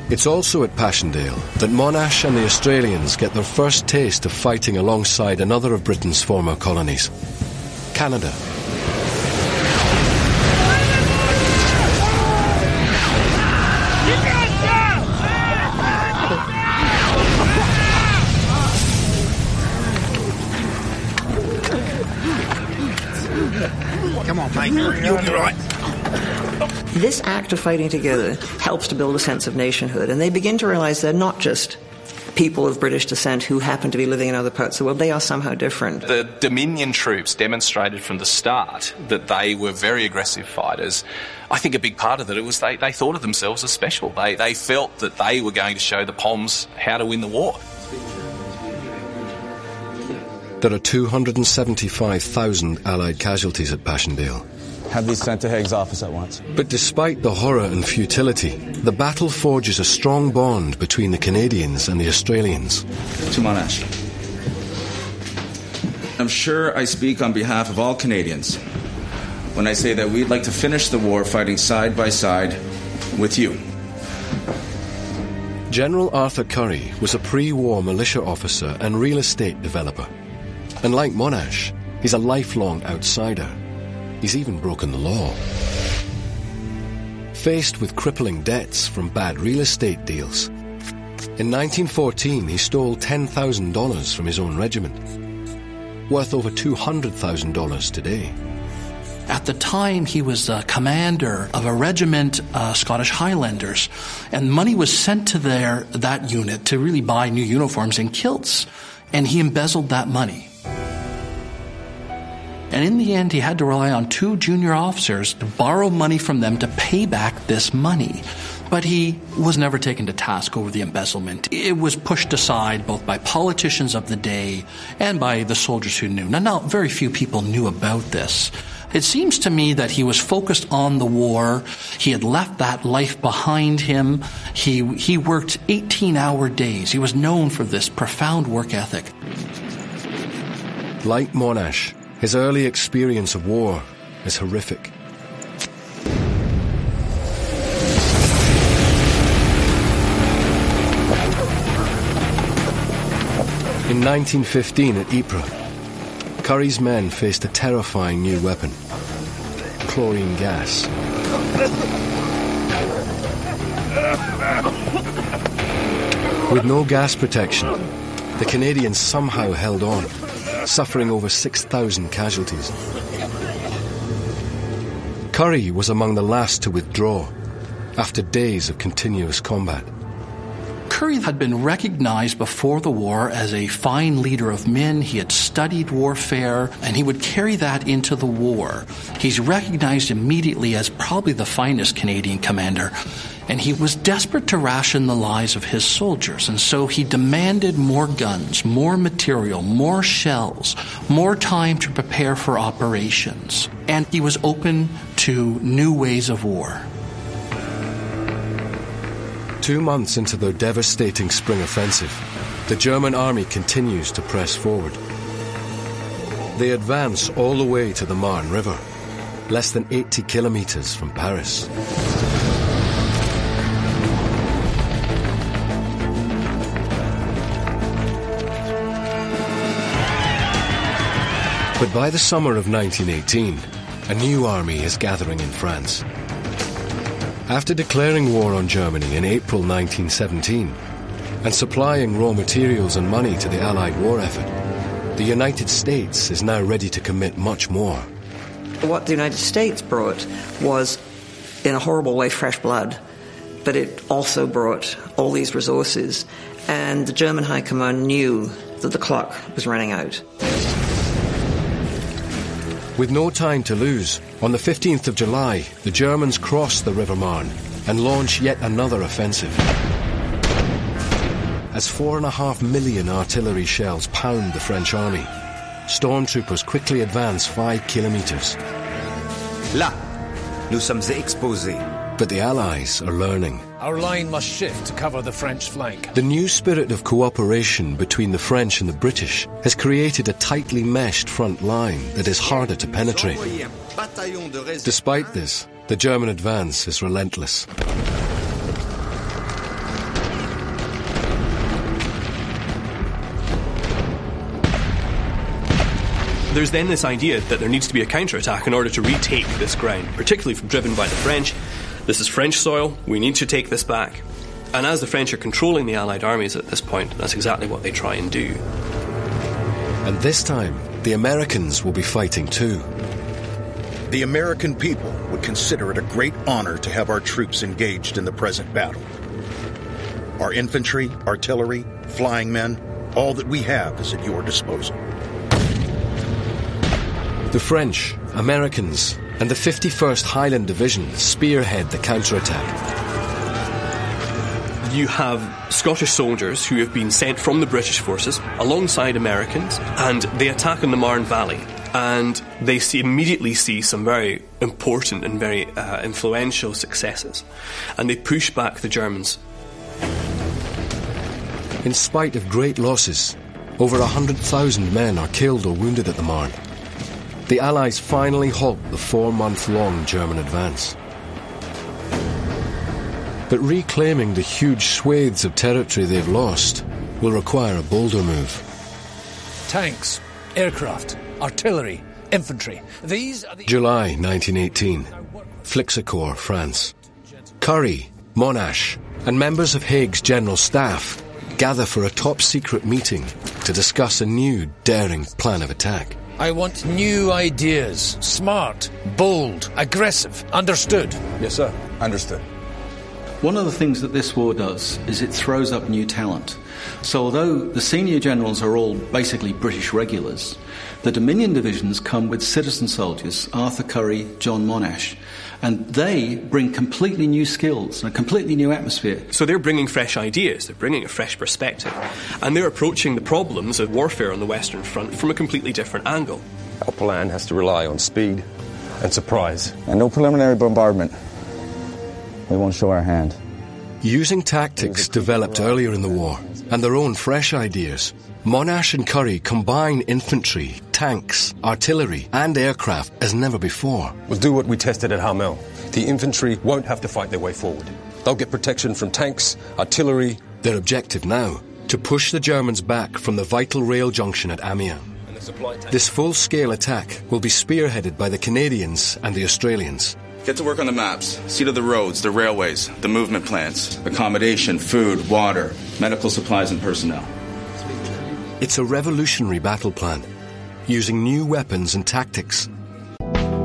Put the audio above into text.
It's also at Passchendaele that Monash and the Australians get their first taste of fighting alongside another of Britain's former colonies, Canada. Come on, mate. You'll be right. This act of fighting together helps to build a sense of nationhood, and they begin to realize they're not just people of British descent who happen to be living in other parts of the world. They are somehow different. The Dominion troops demonstrated from the start that they were very aggressive fighters. I think a big part of it was they thought of themselves as special. They felt that they were going to show the Poms how to win the war. There are 275,000 Allied casualties at Passchendaele. Have these sent to Haig's office at once. But despite the horror and futility, the battle forges a strong bond between the Canadians and the Australians. To Monash. I'm sure I speak on behalf of all Canadians when I say that we'd like to finish the war fighting side by side with you. General Arthur Currie was a pre-war militia officer and real estate developer. And like Monash, he's a lifelong outsider. He's even broken the law. Faced with crippling debts from bad real estate deals, in 1914 he stole $10,000 from his own regiment, worth over $200,000 today. At the time, he was the commander of a regiment, Scottish Highlanders, and money was sent to that unit to really buy new uniforms and kilts, and he embezzled that money. And in the end, he had to rely on 2 junior officers to borrow money from them to pay back this money. But he was never taken to task over the embezzlement. It was pushed aside both by politicians of the day and by the soldiers who knew. Now, very few people knew about this. It seems to me that he was focused on the war. He had left that life behind him. He worked 18-hour days. He was known for this profound work ethic. Like Monash, his early experience of war is horrific. In 1915 at Ypres, Currie's men faced a terrifying new weapon, chlorine gas. With no gas protection, the Canadians somehow held on, suffering over 6,000 casualties. Currie was among the last to withdraw after days of continuous combat. Currie had been recognized before the war as a fine leader of men. He had studied warfare, and he would carry that into the war. He's recognized immediately as probably the finest Canadian commander, and he was desperate to ration the lives of his soldiers, and so he demanded more guns, more material, more shells, more time to prepare for operations, and he was open to new ways of war. 2 months into their devastating spring offensive, the German army continues to press forward. They advance all the way to the Marne River, less than 80 kilometers from Paris. But by the summer of 1918, a new army is gathering in France. After declaring war on Germany in April 1917 and supplying raw materials and money to the Allied war effort, the United States is now ready to commit much more. What the United States brought was, in a horrible way, fresh blood, but it also brought all these resources, and the German High Command knew that the clock was running out. With no time to lose, on the 15th of July, the Germans cross the River Marne and launch yet another offensive. As 4.5 million artillery shells pound the French army, stormtroopers quickly advance 5 kilometers. Là, nous sommes exposés. But the Allies are learning. Our line must shift to cover the French flank. The new spirit of cooperation between the French and the British has created a tightly meshed front line that is harder to penetrate. Despite this, the German advance is relentless. there's then this idea that there needs to be a counterattack in order to retake this ground, particularly driven by the French. This is French soil, we need to take this back. And as the French are controlling the Allied armies at this point, that's exactly what they try and do. And this time, the Americans will be fighting too. The American people would consider it a great honor to have our troops engaged in the present battle. Our infantry, artillery, flying men, all that we have is at your disposal. The French, Americans, and the 51st Highland Division spearhead the counterattack. You have Scottish soldiers who have been sent from the British forces alongside Americans, and they attack in the Marne Valley. And they immediately see some very important and very influential successes. And they push back the Germans. In spite of great losses, over 100,000 men are killed or wounded at the Marne. The Allies finally halt the 4-month-long German advance. But reclaiming the huge swathes of territory they've lost will require a bolder move. Tanks, aircraft, artillery, infantry. These are the... July 1918, Flixecourt, France. Currie, Monash, and members of Haig's general staff gather for a top-secret meeting to discuss a new, daring plan of attack. I want new ideas. Smart, bold, aggressive. Understood? Yes, sir. Understood. One of the things that this war does is it throws up new talent. So although the senior generals are all basically British regulars, the Dominion divisions come with citizen soldiers, Arthur Currie, John Monash, and they bring completely new skills and a completely new atmosphere. So they're bringing fresh ideas, they're bringing a fresh perspective, and they're approaching the problems of warfare on the Western Front from a completely different angle. Our plan has to rely on speed and surprise. And no preliminary bombardment. We won't show our hand. Using tactics developed earlier in the war and their own fresh ideas, Monash and Currie combine infantry, tanks, artillery and aircraft as never before. We'll do what we tested at Hamel. The infantry won't have to fight their way forward. They'll get protection from tanks, artillery. Their objective now, to push the Germans back from the vital rail junction at Amiens. This full-scale attack will be spearheaded by the Canadians and the Australians. Get to work on the maps. See to the roads, the railways, the movement plans, accommodation, food, water, medical supplies and personnel. It's a revolutionary battle plan, using new weapons and tactics